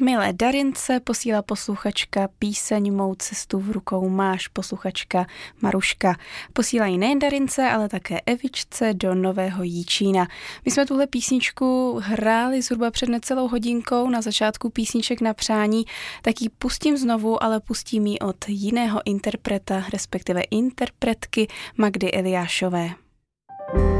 Milé Darince, posílá posluchačka píseň Mou cestu v rukou máš, posluchačka Maruška. Posílají nejen Darince, ale také Evičce do Nového Jičína. My jsme tuhle písničku hráli zhruba před necelou hodinkou na začátku písniček na přání, tak ji pustím znovu, ale pustím ji od jiného interpreta, respektive interpretky Magdy Eliášové.